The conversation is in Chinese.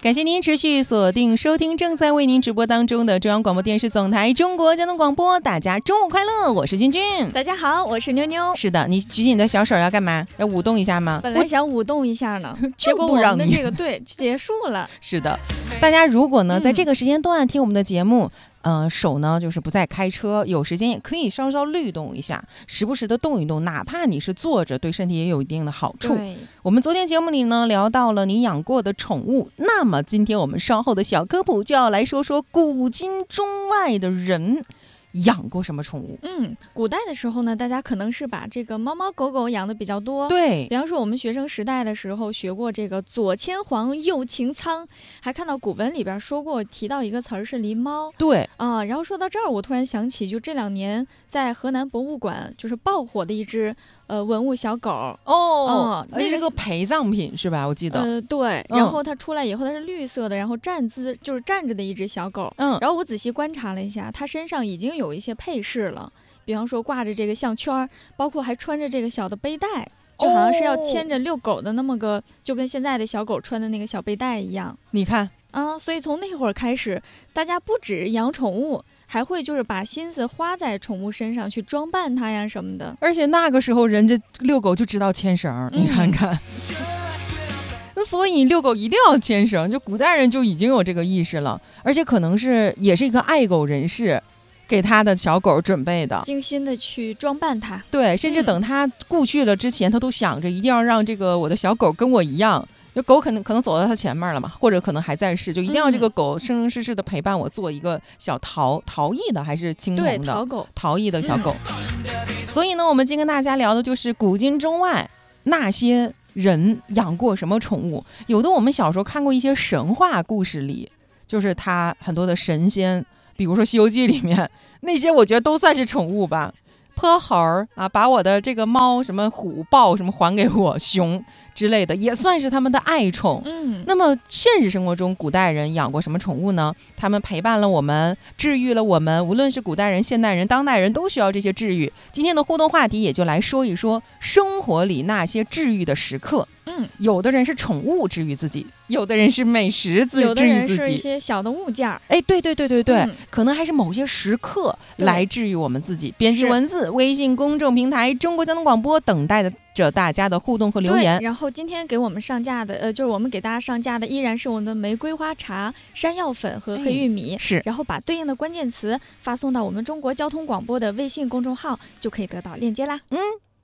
感谢您持续锁定收听正在为您直播当中的中央广播电视总台中国交通广播。大家中午快乐，我是君君。 大家好，我是妞妞。 是的，你举起你的小手要干嘛？要舞动一下吗？ 本来想舞动一下呢， 结果我们的这个对结束了。 是的，大家如果呢在这个时间段听我们的节目，手呢就是不再开车，有时间也可以稍稍律动一下，时不时的动一动，哪怕你是坐着，对身体也有一定的好处。我们昨天节目里呢聊到了你养过的宠物，那么今天我们稍后的小科普就要来说说古今中外的人养过什么宠物？ 古代的时候呢，大家可能是把这个猫猫狗狗养的比较多。 对， 比方说我们学生时代的时候学过这个左牵黄，右擎苍，还看到古文里边说过提到一个词儿是狸猫。 对然后说到这儿，我突然想起，就这2年在河南博物馆就是爆火的一只文物小狗。 那是个陪葬品是吧？我记得。 对。然后它出来以后，它是绿色的，然后就是站着的一只小狗。然后我仔细观察了一下，它身上已经有一些配饰了，比方说挂着这个项圈，包括还穿着这个小的背带，就好像是要牵着遛狗的那么个，就跟现在的小狗穿的那个小背带一样。 你看所以从那会儿开始，大家不止养宠物，还会就是把心思花在宠物身上，去装扮它呀什么的。 而且那个时候人家遛狗就知道牵绳，你看看。那所以遛狗一定要牵绳，就古代人就已经有这个意识了，而且可能也是一个爱狗人士给他的小狗准备的， 精心的去装扮它。 对，甚至等他故去了之前，他都想着一定要让这个我的小狗跟我一样，就狗可能走到他前面了嘛，或者可能还在世，就一定要这个狗生生世世的陪伴我，做一个小陶艺的还是青铜的， 对， 陶艺的小狗。所以呢，我们今天跟大家聊的就是古今中外那些人养过什么宠物。有的我们小时候看过一些神话故事里，就是他很多的神仙，比如说《西游记》里面那些，我觉得都算是宠物吧。泼猴啊，把我的这个猫什么虎豹什么还给我，熊之类的也算是他们的爱宠。那么现实生活中古代人养过什么宠物呢？他们陪伴了我们，治愈了我们，无论是古代人、现代人、当代人都需要这些治愈。今天的互动话题也就来说一说生活里那些治愈的时刻。有的人是宠物治愈自己，有的人是美食治愈自己， 有的人是一些小的物件。 对，可能还是某些时刻来治愈我们自己。编辑文字，微信公众平台中国交通广播，等待着大家的互动和留言。 然后今天给我们上架的就是我们给大家上架的依然是我们的玫瑰花茶、山药粉和黑玉米。 是， 然后把对应的关键词发送到我们中国交通广播的微信公众号，就可以得到链接啦。